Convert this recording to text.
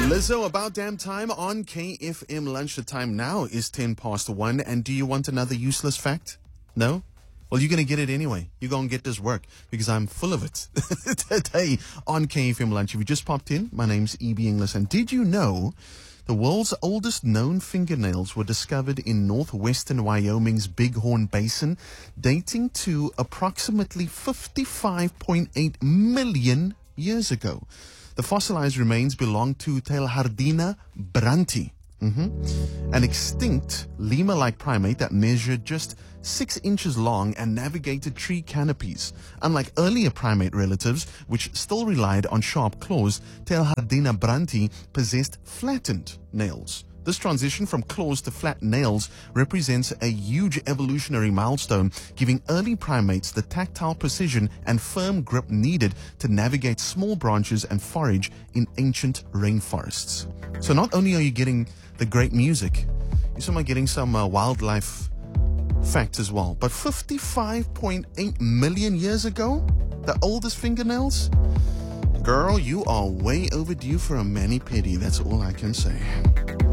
Lizzo, about damn time on KFM lunch. The time now is 10 past 1. And do you want another useless fact? No? Well, you're going to get it anyway. You're going to get this work because I'm full of it today on KFM lunch. If you just popped in, my name's E.B. Inglis. And did you know the world's oldest known fingernails were discovered in northwestern Wyoming's Bighorn Basin, dating to approximately 55.8 million years ago? The fossilized remains belong to Teilhardina branti, an extinct lemur-like primate that measured just 6 inches long and navigated tree canopies. Unlike earlier primate relatives, which still relied on sharp claws, Teilhardina branti possessed flattened nails. This transition from claws to flat nails represents a huge evolutionary milestone, giving early primates the tactile precision and firm grip needed to navigate small branches and forage in ancient rainforests. So not only are you getting the great music, you're somehow getting some wildlife facts as well. But 55.8 million years ago, the oldest fingernails? Girl, you are way overdue for a mani-pedi. That's all I can say.